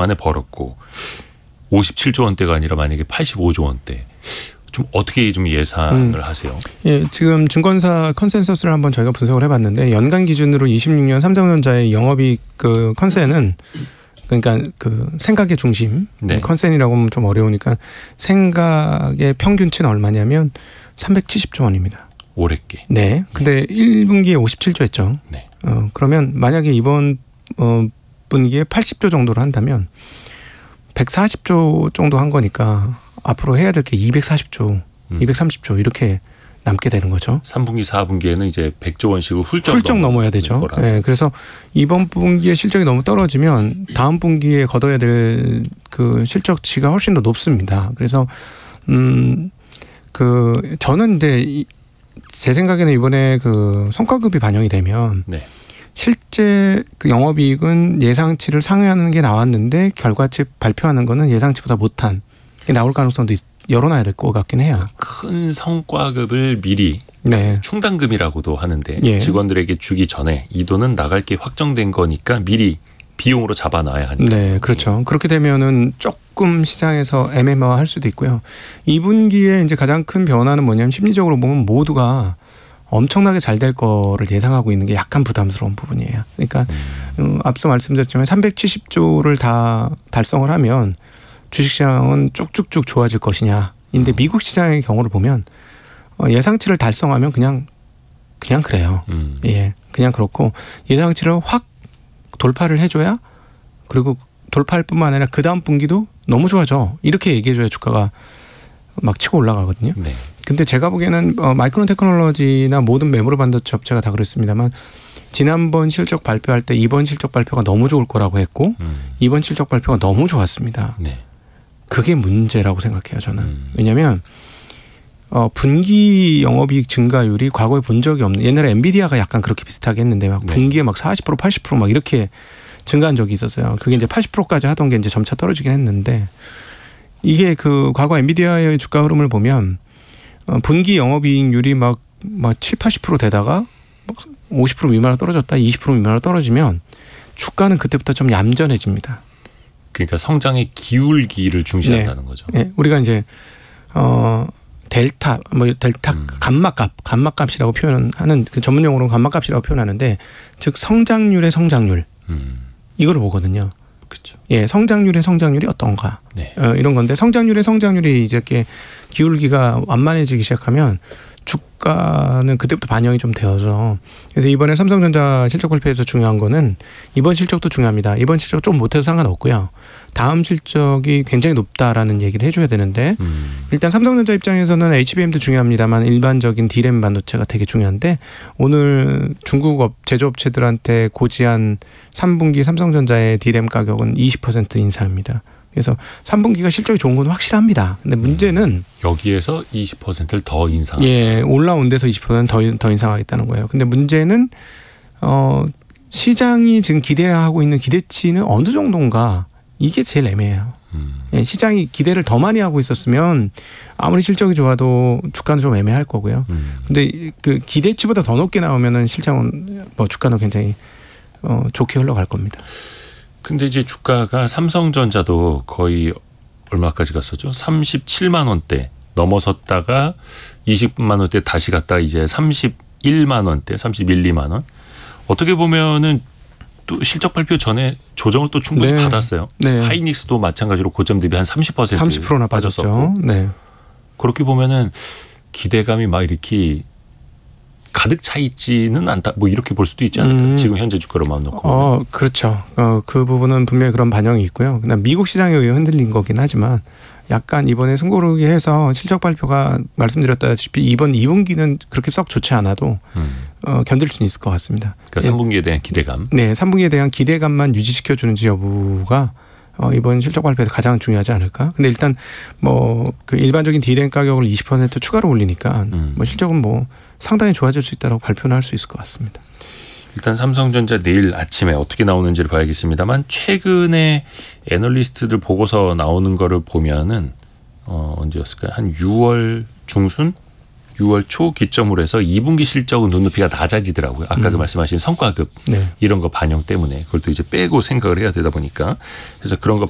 만에 벌었고 57조 원대가 아니라 만약에 85조 원대. 좀 어떻게 좀 예상을 하세요? 예, 지금 증권사 컨센서스를 한번 저희가 분석을 해봤는데 연간 기준으로 26년 삼성전자의 영업이익 그 컨센은 그러니까 그 생각의 중심 네. 컨센이라고 하면 좀 어려우니까 생각의 평균치는 얼마냐면 370조 원입니다. 올해께. 네. 근데 1분기에 57조 했죠. 네. 그러면 만약에 이번 분기에 80조 정도를 한다면 140조 정도 한 거니까 앞으로 해야 될 게 240조, 230조 이렇게 남게 되는 거죠. 3분기, 4분기에는 이제 100조 원씩을 훌쩍 넘어야 되죠. 네, 그래서 이번 분기에 실적이 너무 떨어지면 다음 분기에 거둬야 될 그 실적치가 훨씬 더 높습니다. 그래서 그 저는 이제 제 생각에는 이번에 그 성과급이 반영이 되면 네. 실제 그 영업이익은 예상치를 상회하는 게 나왔는데 결과치 발표하는 거는 예상치보다 못한 게 나올 가능성도 열어놔야 될 것 같긴 해요. 큰 성과급을 미리 네. 충당금이라고도 하는데 예. 직원들에게 주기 전에 이 돈은 나갈 게 확정된 거니까 미리 비용으로 잡아놔야 하니까. 네, 그렇죠. 그렇게 되면은 조금 시장에서 애매모호할 수도 있고요. 2분기에 이제 가장 큰 변화는 뭐냐면 심리적으로 보면 모두가 엄청나게 잘 될 거를 예상하고 있는 게 약간 부담스러운 부분이에요. 그러니까 앞서 말씀드렸지만 370조를 다 달성을 하면 주식시장은 쭉쭉쭉 좋아질 것이냐. 인데 미국 시장의 경우를 보면 예상치를 달성하면 그냥 그래요. 예, 그냥 그렇고 예상치를 확 돌파를 해줘야 그리고 돌파할 뿐만 아니라 그 다음 분기도 너무 좋아져. 이렇게 얘기해줘야 주가가 막 치고 올라가거든요. 네. 근데 제가 보기에는 마이크론 테크놀로지나 모든 메모리 반도체 업체가 다 그랬습니다만 지난번 실적 발표할 때 이번 실적 발표가 너무 좋을 거라고 했고 이번 실적 발표가 너무 좋았습니다. 네. 그게 문제라고 생각해요, 저는. 왜냐하면 분기 영업이익 증가율이 과거에 본 적이 없는 옛날에 엔비디아가 약간 그렇게 비슷하게 했는데 막 네. 분기에 막 40% 80% 막 이렇게 증가한 적이 있었어요. 그게 이제 80%까지 하던 게 이제 점차 떨어지긴 했는데 이게 그 과거 엔비디아의 주가 흐름을 보면 분기 영업이익률이 막 7, 80% 되다가 50% 미만으로 떨어졌다 20% 미만으로 떨어지면 주가는 그때부터 좀 얌전해집니다. 그러니까 성장의 기울기를 중시한다는 거죠. 네, 우리가 이제 델타 감마값이라고 표현하는 그 전문 용어로 감마값이라고 표현하는데 즉 성장률의 성장률 이거를 보거든요. 그렇죠. 예, 성장률의 성장률이 어떤가 네. 이런 건데 성장률의 성장률이 이제 이렇게 기울기가 완만해지기 시작하면 주가는 그때부터 반영이 좀 되어서 그래서 이번에 삼성전자 실적 발표에서 중요한 거는 이번 실적도 중요합니다. 이번 실적 좀 못해도 상관없고요. 다음 실적이 굉장히 높다라는 얘기를 해줘야 되는데 일단 삼성전자 입장에서는 HBM도 중요합니다만 일반적인 D램 반도체가 되게 중요한데 오늘 중국 제조업체들한테 고지한 3분기 삼성전자의 D램 가격은 20% 인상입니다. 그래서 3분기가 실적이 좋은 건 확실합니다. 근데 문제는 여기에서 20%를 더 인상. 예, 올라온 데서 20%는 더 인상하겠다는 거예요. 근데 문제는 시장이 지금 기대하고 있는 기대치는 어느 정도인가 이게 제일 애매해요. 예, 시장이 기대를 더 많이 하고 있었으면 아무리 실적이 좋아도 주가는 좀 애매할 거고요. 근데 그 기대치보다 더 높게 나오면은 실장은 주가는 굉장히 좋게 흘러갈 겁니다. 근데 이제 주가가 삼성전자도 거의 얼마까지 갔었죠? 37만 원대 넘어섰다가 20만 원대 다시 갔다가 이제 31만 원대, 31, 2만 원. 어떻게 보면은 또 실적 발표 전에 조정을 또 충분히 네. 받았어요. 네. 하이닉스도 마찬가지로 고점 대비 한 30%나 빠졌죠. 네. 그렇게 보면은 기대감이 막 이렇게 가득 차 있지는 않다. 뭐 이렇게 볼 수도 있지 않을까. 지금 현재 주가로만 놓고. 그렇죠. 그 부분은 분명히 그런 반영이 있고요. 그냥 미국 시장에 의해 흔들린 거긴 하지만 약간 이번에 숨고르기 해서 실적 발표가 말씀드렸다시피 이번 2분기는 그렇게 썩 좋지 않아도 견딜 수는 있을 것 같습니다. 그러니까 3분기에 대한 기대감. 네, 3분기에 대한 기대감만 유지시켜주는지 여부가 이번 실적 발표에서 가장 중요하지 않을까. 근데 일단 그 일반적인 D램 가격을 20% 추가로 올리니까 실적은 상당히 좋아질 수 있다고 발표는 할 수 있을 것 같습니다. 일단 삼성전자 내일 아침에 어떻게 나오는지를 봐야겠습니다만 최근에 애널리스트들 보고서 나오는 거를 보면은 언제였을까요? 한 6월 중순? 6월 초 기점으로 해서 2분기 실적은 눈높이가 낮아지더라고요. 아까 그 말씀하신 성과급 네. 이런 거 반영 때문에 그걸 또 이제 빼고 생각을 해야 되다 보니까 그래서 그런 거